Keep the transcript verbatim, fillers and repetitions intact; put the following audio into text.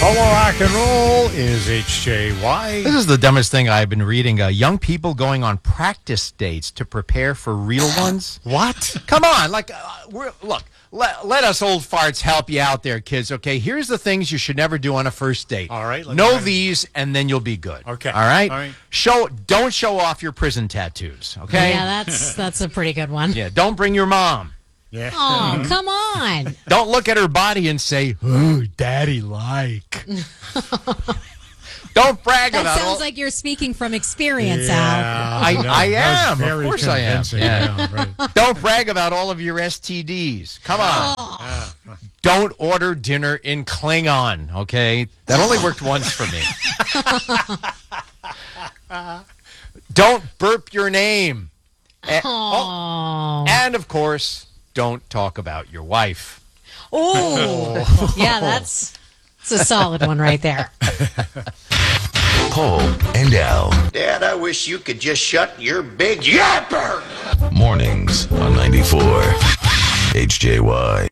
Hello, rock and roll is H J Y. This is the dumbest thing I've been reading. Uh, young people going on practice dates to prepare for real ones. What? Come on, like, uh, we're, look, let, let us old farts help you out there, kids, okay? Here's the things you should never do on a first date. All right, let's Know try it. these, and then you'll be good. Okay. All right? All right. Show, don't show off your prison tattoos, okay? Yeah, that's that's a pretty good one. Yeah, don't bring your mom. Yeah. Oh, come on. Don't look at her body and say, "Ooh, daddy like." Don't brag That about sounds all. like you're speaking from experience, Al. I, no, I that am. was Of very course I am. convincing. Yeah. Yeah, right. Don't brag about all of your S T Ds. Come on. Oh. Don't order dinner in Klingon, okay? That only worked once for me. Don't burp your name. A- Oh. and, of course, don't talk about your wife. Oh. Yeah, that's, that's a solid one right there. Paul and Al. Dad, I wish you could just shut your big yapper. Mornings on ninety-four H J Y.